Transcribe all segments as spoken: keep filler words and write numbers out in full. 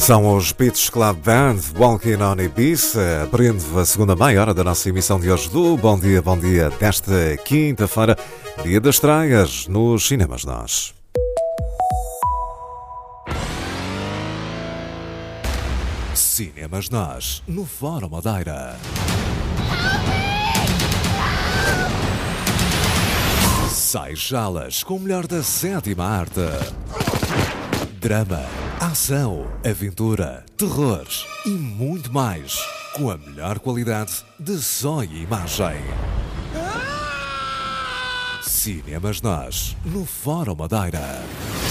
São os Beach Club Band, Walking on Ibiza, abrindo a segunda meia hora da nossa emissão de hoje do Bom Dia, Bom Dia, desta quinta-feira, dia das estreias nos cinemas nós. Cinemas nós, no Fórum Madeira. Seixalas com o melhor da sétima arte. Drama, ação, aventura, terror e muito mais, com a melhor qualidade de som e imagem. Cinemas nós, no Fórum Madeira.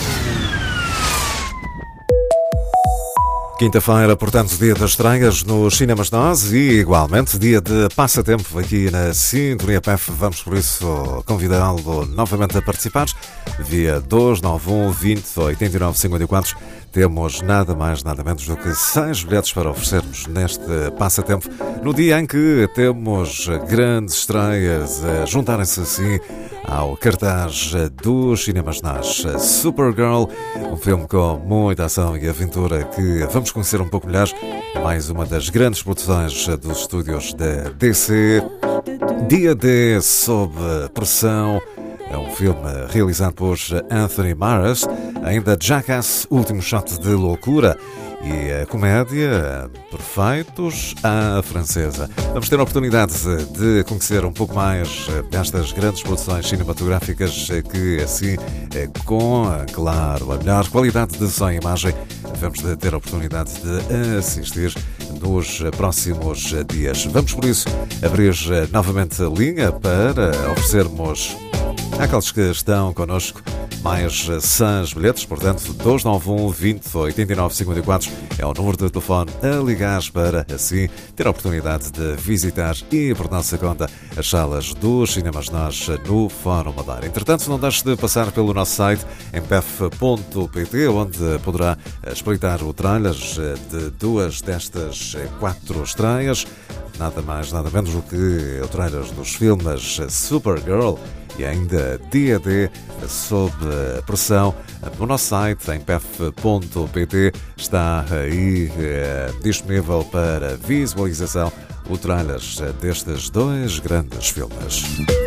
Quinta-feira, portanto, dia das estreias nos cinemas nós e, igualmente, dia de passatempo aqui na Sintonia P F. Vamos, por isso, convidá-lo novamente a participar via dois nove um, vinte, oitenta e nove, cinquenta e quatro. Temos nada mais, nada menos do que seis bilhetes para oferecermos neste passatempo, no dia em que temos grandes estreias a juntarem-se assim ao cartaz dos cinemas nós. Supergirl, um filme com muita ação e aventura que vamos conhecer um pouco melhor. É mais uma das grandes produções dos estúdios da D C. Dia D sob pressão. É um filme realizado por Anthony Maras. Ainda Jackass, último shot de loucura. E a comédia Perfeitos à francesa. Vamos ter a oportunidade de conhecer um pouco mais destas grandes produções cinematográficas que, assim, com, claro, a melhor qualidade de som e imagem, vamos ter a oportunidade de assistir nos próximos dias. Vamos, por isso, abrir novamente a linha para oferecermos àqueles que estão connosco mais seis bilhetes, portanto, dois nove um, vinte, oitenta e nove, cinquenta e quatro é o número de telefone a ligar para, assim, ter a oportunidade de visitar e, por nossa conta, as salas dos cinemas nós no Fórum Madeira. Entretanto, não deixe de passar pelo nosso site em p f ponto p t, onde poderá espreitar o trailer de duas destas quatro estreias, nada mais, nada menos do que o trailer dos filmes Supergirl e ainda D A D sob pressão. No nosso site, em p f ponto p t, está aí eh, disponível para visualização o trailer destes dois grandes filmes.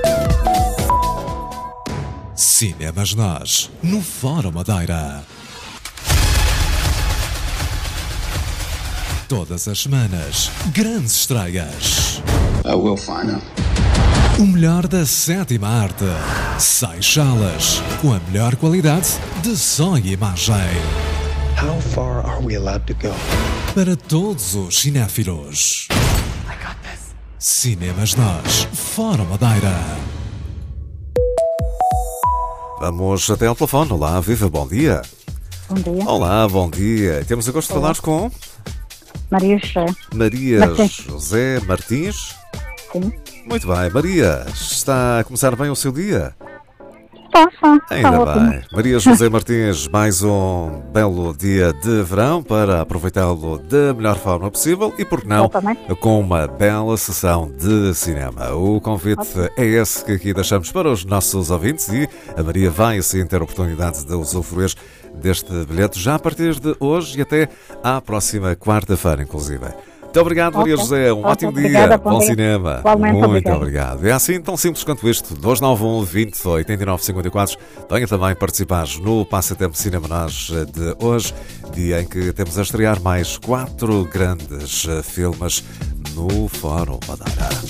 Cinemas nós, no Fórum Madeira. Todas as semanas, grandes estreias. I will find out. O melhor da sétima arte. Seixalas, com a melhor qualidade de som e imagem. How far are we allowed to go? Para todos os cinéfilos. I got this. Cinemas nós, Fórum Madeira. Vamos até ao telefone. Olá, viva, bom dia. Bom dia. Olá, bom dia. Temos a gosto de falar com Maria José. Maria Martins. José Martins. Sim. Muito bem, Maria, está a começar bem o seu dia? Está, está. Está Ainda ótimo. bem. Maria José Martins, mais um belo dia de verão para aproveitá-lo da melhor forma possível e, por que não, Exatamente. com uma bela sessão de cinema. O convite é esse que aqui deixamos para os nossos ouvintes e a Maria vai assim ter a oportunidade de usufruir deste bilhete já a partir de hoje e até à próxima quarta-feira, inclusive. Muito obrigado, Maria Ok. José. Um Ok, ótimo obrigada, dia. bom Bom dia. cinema. Igualmente, Muito obrigada. obrigado. É assim tão simples quanto isto. dois nove um, vinte, oitenta e nove, cinquenta e quatro. Venha também participar no Passatempo Cinema Nós de hoje, dia em que temos a estrear mais quatro grandes filmes no Fórum Madeira.